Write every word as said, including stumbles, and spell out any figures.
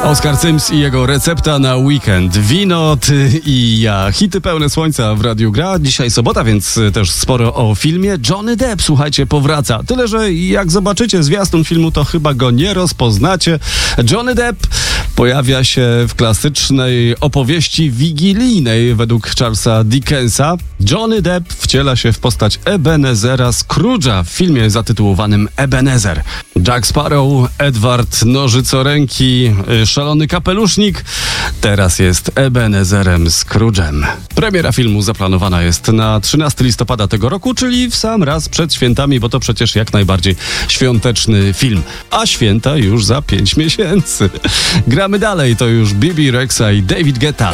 Oskar Sims i jego recepta na weekend. Wino, ty i ja. Hity pełne słońca w Radiu Gra. Dzisiaj sobota, więc też sporo o filmie. Johnny Depp, słuchajcie, powraca. Tyle, że jak zobaczycie zwiastun filmu, to chyba go nie rozpoznacie. Johnny Depp pojawia się w klasycznej opowieści wigilijnej według Charlesa Dickensa. Johnny Depp wciela się w postać Ebenezera Scrooge'a w filmie zatytułowanym Ebenezer. Jack Sparrow, Edward Nożycoręki, szalony kapelusznik, teraz jest Ebenezerem Scrooge'em. Premiera filmu zaplanowana jest na trzynastego listopada tego roku, czyli w sam raz przed świętami, bo to przecież jak najbardziej świąteczny film. A święta już za pięć miesięcy. Gramy dalej, to już Bibi Rexha i David Guetta.